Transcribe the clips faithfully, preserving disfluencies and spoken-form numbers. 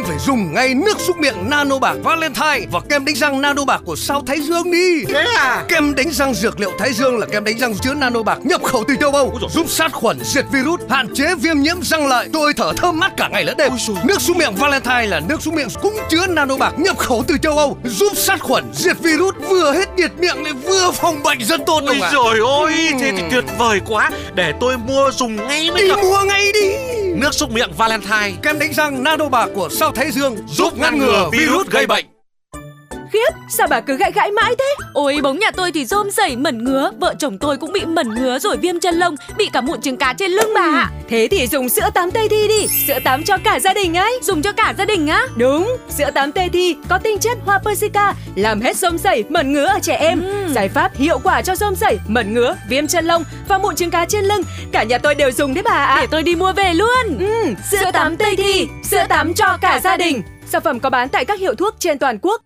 phải dùng ngay nước súc miệng Nano Bạc Valentine và kem đánh răng Nano Bạc của Sao Thái Dương đi. Thế à? Kem đánh răng dược liệu Thái Dương là kem đánh răng chứa Nano Bạc nhập khẩu từ châu Âu, giúp sát khuẩn, diệt virus, hạn chế viêm nhiễm răng lợi, tôi thở thơm mát cả ngày lẫn đêm. Nước súc miệng Valentine là nước súc miệng cũng chứa Nano Bạc nhập khẩu từ châu Âu, giúp sát khuẩn, diệt virus, vừa hết nhiệt miệng lại vừa phòng bệnh rất tốt. Ôi trời ơi, thế thì tuyệt vời quá. Để tôi mua dùng ngay mới được. Đi mua ngay đi. Nước súc miệng Valentine, kem đánh răng Nano Bạc của Sao Thái Dương giúp ngăn ngừa virus gây bệnh. Khiếp, sao bà cứ gãi gãi mãi thế? Ôi, bóng nhà tôi thì rôm rẩy mẩn ngứa, vợ chồng tôi cũng bị mẩn ngứa rồi viêm chân lông, bị cả mụn trứng cá trên lưng bà ạ. Thế thì dùng sữa tắm Tây Thi đi, sữa tắm cho cả gia đình ấy. Dùng cho cả gia đình á? Đúng, sữa tắm Tây Thi có tinh chất hoa persica, làm hết rôm rẩy, mẩn ngứa ở trẻ em. Ừ. Giải pháp hiệu quả cho rôm rẩy, mẩn ngứa, viêm chân lông và mụn trứng cá trên lưng. Cả nhà tôi đều dùng đấy bà ạ. Để tôi đi mua về luôn. Ừ, sữa, sữa tắm Tây Thi, sữa tắm cho cả gia đình. Sản phẩm có bán tại các hiệu thuốc trên toàn quốc.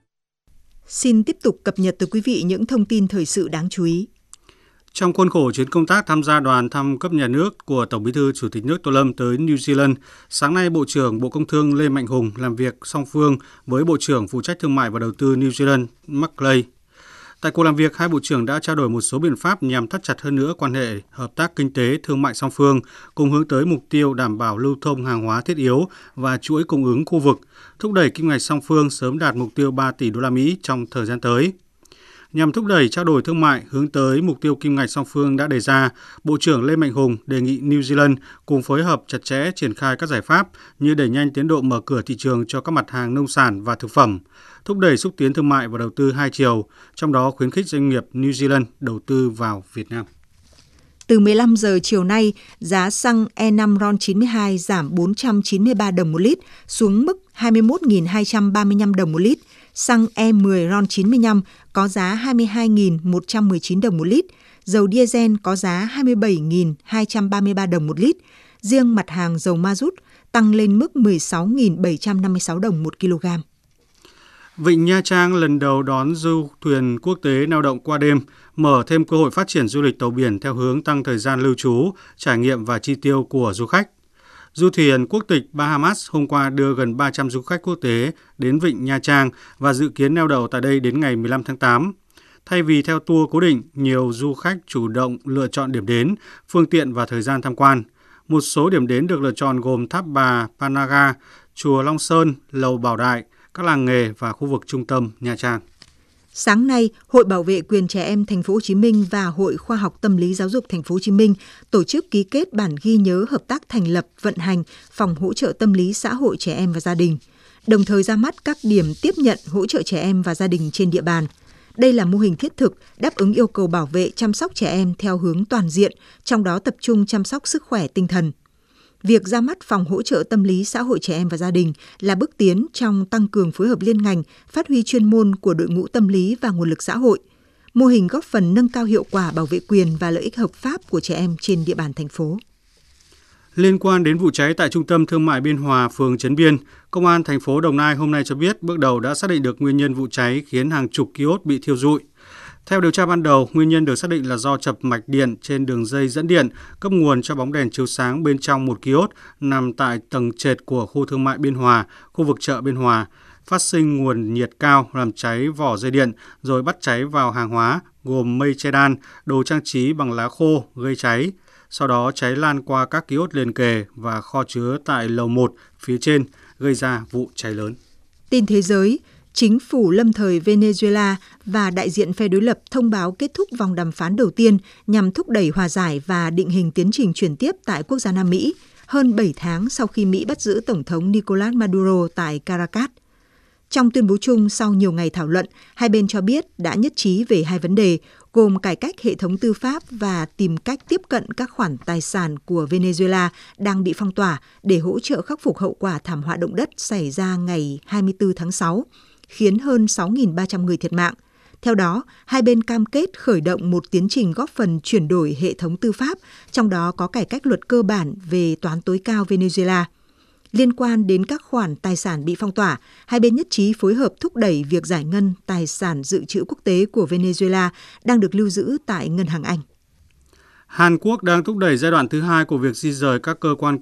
Xin tiếp tục cập nhật tới quý vị những thông tin thời sự đáng chú ý. Trong khuôn khổ chuyến công tác tham gia đoàn thăm cấp nhà nước của Tổng Bí thư Chủ tịch nước Tô Lâm tới New Zealand, sáng nay Bộ trưởng Bộ Công Thương Lê Mạnh Hùng làm việc song phương với Bộ trưởng phụ trách Thương mại và Đầu tư New Zealand Mark Clay. Tại cuộc làm việc, hai bộ trưởng đã trao đổi một số biện pháp nhằm thắt chặt hơn nữa quan hệ hợp tác kinh tế, thương mại song phương, cùng hướng tới mục tiêu đảm bảo lưu thông hàng hóa thiết yếu và chuỗi cung ứng khu vực, thúc đẩy kim ngạch song phương sớm đạt mục tiêu ba tỷ đô la Mỹ trong thời gian tới. Nhằm thúc đẩy trao đổi thương mại hướng tới mục tiêu kim ngạch song phương đã đề ra, Bộ trưởng Lê Mạnh Hùng đề nghị New Zealand cùng phối hợp chặt chẽ triển khai các giải pháp như đẩy nhanh tiến độ mở cửa thị trường cho các mặt hàng nông sản và thực phẩm, thúc đẩy xúc tiến thương mại và đầu tư hai chiều, trong đó khuyến khích doanh nghiệp New Zealand đầu tư vào Việt Nam. Từ mười lăm giờ chiều nay, giá xăng E năm RON chín mươi hai giảm bốn trăm chín mươi ba đồng một lít xuống mức hai mươi mốt nghìn hai trăm ba mươi lăm đồng một lít. Xăng E mười RON chín mươi lăm có giá hai mươi hai nghìn một trăm mười chín đồng một lít. Dầu diesel có giá hai mươi bảy nghìn hai trăm ba mươi ba đồng một lít. Riêng mặt hàng dầu ma rút tăng lên mức mười sáu nghìn bảy trăm năm mươi sáu đồng một kg. Vịnh Nha Trang lần đầu đón du thuyền quốc tế neo đậu qua đêm, mở thêm cơ hội phát triển du lịch tàu biển theo hướng tăng thời gian lưu trú, trải nghiệm và chi tiêu của du khách. Du thuyền quốc tịch Bahamas hôm qua đưa gần ba trăm du khách quốc tế đến Vịnh Nha Trang và dự kiến neo đậu tại đây đến ngày mười lăm tháng tám. Thay vì theo tour cố định, nhiều du khách chủ động lựa chọn điểm đến, phương tiện và thời gian tham quan. Một số điểm đến được lựa chọn gồm Tháp Bà, Panaga, Chùa Long Sơn, Lầu Bảo Đại, các làng nghề và khu vực trung tâm Nha Trang. Sáng nay, Hội Bảo vệ quyền trẻ em Thành phố Hồ Chí Minh và Hội Khoa học Tâm lý Giáo dục Thành phố Hồ Chí Minh tổ chức ký kết bản ghi nhớ hợp tác thành lập, vận hành phòng hỗ trợ tâm lý xã hội trẻ em và gia đình, đồng thời ra mắt các điểm tiếp nhận hỗ trợ trẻ em và gia đình trên địa bàn. Đây là mô hình thiết thực đáp ứng yêu cầu bảo vệ chăm sóc trẻ em theo hướng toàn diện, trong đó tập trung chăm sóc sức khỏe tinh thần. Việc ra mắt phòng hỗ trợ tâm lý xã hội trẻ em và gia đình là bước tiến trong tăng cường phối hợp liên ngành, phát huy chuyên môn của đội ngũ tâm lý và nguồn lực xã hội. Mô hình góp phần nâng cao hiệu quả bảo vệ quyền và lợi ích hợp pháp của trẻ em trên địa bàn thành phố. Liên quan đến vụ cháy tại Trung tâm Thương mại Biên Hòa, phường Trấn Biên, Công an thành phố Đồng Nai hôm nay cho biết bước đầu đã xác định được nguyên nhân vụ cháy khiến hàng chục ki-ốt bị thiêu rụi. Theo điều tra ban đầu, nguyên nhân được xác định là do chập mạch điện trên đường dây dẫn điện cấp nguồn cho bóng đèn chiếu sáng bên trong một ki-ốt nằm tại tầng trệt của khu thương mại Biên Hòa, khu vực chợ Biên Hòa, phát sinh nguồn nhiệt cao làm cháy vỏ dây điện rồi bắt cháy vào hàng hóa gồm mây che đan, đồ trang trí bằng lá khô gây cháy. Sau đó cháy lan qua các ki-ốt liền kề và kho chứa tại lầu một phía trên, gây ra vụ cháy lớn. Tin thế giới, chính phủ lâm thời Venezuela và đại diện phe đối lập thông báo kết thúc vòng đàm phán đầu tiên nhằm thúc đẩy hòa giải và định hình tiến trình chuyển tiếp tại quốc gia Nam Mỹ, hơn bảy tháng sau khi Mỹ bắt giữ Tổng thống Nicolás Maduro tại Caracas. Trong tuyên bố chung sau nhiều ngày thảo luận, hai bên cho biết đã nhất trí về hai vấn đề, gồm cải cách hệ thống tư pháp và tìm cách tiếp cận các khoản tài sản của Venezuela đang bị phong tỏa để hỗ trợ khắc phục hậu quả thảm họa động đất xảy ra ngày hai mươi tư tháng sáu, khiến hơn sáu nghìn ba trăm người thiệt mạng. Theo đó, hai bên cam kết khởi động một tiến trình góp phần chuyển đổi hệ thống tư pháp, trong đó có cải cách luật cơ bản về tòa án tối cao Venezuela. Liên quan đến các khoản tài sản bị phong tỏa, hai bên nhất trí phối hợp thúc đẩy việc giải ngân tài sản dự trữ quốc tế của Venezuela đang được lưu giữ tại Ngân hàng Anh. Hàn Quốc đang thúc đẩy giai đoạn thứ hai của việc di rời các cơ quan